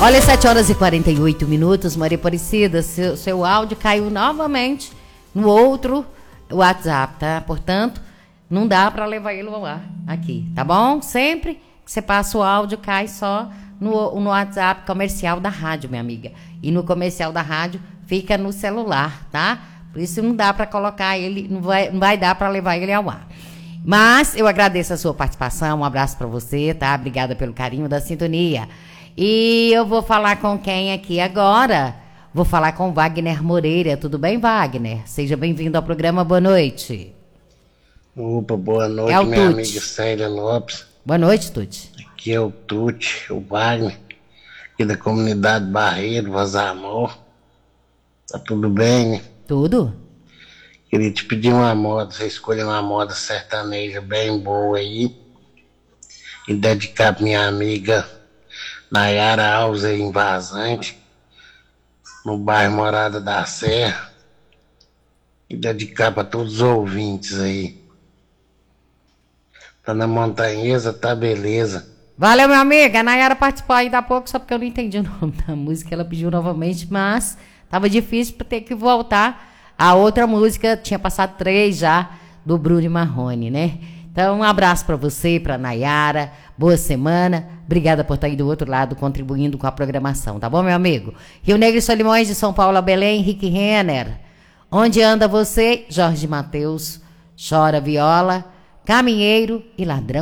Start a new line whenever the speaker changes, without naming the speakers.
Olha, 7h48, Maria Aparecida, seu áudio caiu novamente no outro WhatsApp, tá? Portanto, não dá para levar ele ao ar aqui, tá bom? Sempre que você passa o áudio, cai só no WhatsApp comercial da rádio, minha amiga. E no comercial da rádio fica no celular, tá? Por isso não dá para colocar ele, não vai dar para levar ele ao ar. Mas eu agradeço a sua participação, um abraço para você, tá? Obrigada pelo carinho da sintonia. E eu vou falar com quem aqui agora? Vou falar com Wagner Moreira. Tudo bem, Wagner? Seja bem-vindo ao programa. Boa noite.
Opa, boa noite, minha amiga Célia Lopes.
Boa noite, Tuti.
Aqui é o Tuti, o Wagner, aqui da comunidade Barreiro, Voz Amor. Tá tudo bem, né?
Tudo.
Queria te pedir uma moda, você escolher uma moda sertaneja bem boa aí e dedicar pra minha amiga Nayara Alves aí em Vazante, no bairro Morada da Serra, e dedicar para todos os ouvintes aí. Tá na Montanhesa, tá beleza.
Valeu, meu amigo. A Nayara participou aí da pouco, só porque eu não entendi o nome da música. Ela pediu novamente, mas tava difícil para ter que voltar. A outra música tinha passado 3 já, do Bruno Marrone, né? Então, um abraço para você, para Nayara. Boa semana. Obrigada por estar aí do outro lado, contribuindo com a programação, tá bom, meu amigo? Rio Negro e Solimões, de São Paulo a Belém, Henrique Renner. Onde anda você? Jorge Mateus. Chora viola, caminheiro e ladrão.